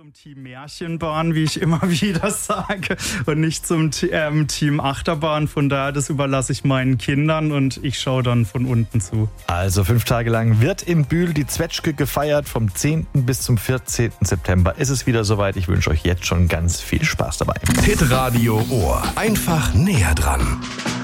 zum Team Märchenbahn, wie ich immer wieder sage, und nicht zum Team Achterbahn. Von daher, das überlasse ich meinen Kindern und ich schaue dann von unten zu. Also 5 Tage lang wird in Bühl die Zwetschge gefeiert. Vom 10. bis zum 14. September ist es wieder soweit. Ich wünsche euch jetzt schon ganz viel Spaß dabei. Hitradio Ohr. Einfach näher dran.